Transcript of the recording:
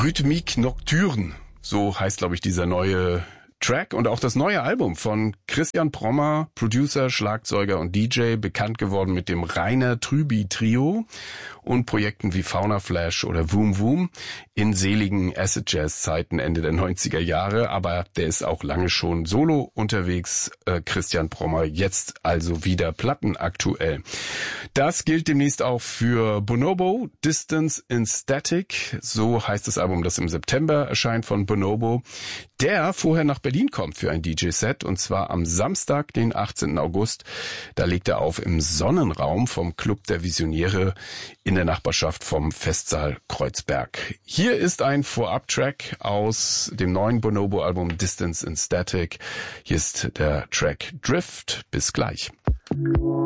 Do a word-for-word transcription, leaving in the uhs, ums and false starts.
Rhythmique Nocturne, so heißt, glaube ich, dieser neue Track und auch das neue Album von Christian Prommer, Producer, Schlagzeuger und D J, bekannt geworden mit dem Rainer Trüby Trio und Projekten wie Fauna Flash oder Voom Voom in seligen Acid Jazz Zeiten Ende der neunziger Jahre, aber der ist auch lange schon solo unterwegs, äh, Christian Prommer, jetzt also wieder plattenaktuell. Das gilt demnächst auch für Bonobo, Distance in Static, so heißt das Album, das im September erscheint von Bonobo, der vorher nach Berlin kommt für ein D J-Set und zwar am Samstag, den achtzehnten August. Da legt er auf im Sonnenraum vom Club der Visionäre in der Nachbarschaft vom Festsaal Kreuzberg. Hier ist ein Vorab-Track aus dem neuen Bonobo-Album Distance in Static. Hier ist der Track Drift. Bis gleich.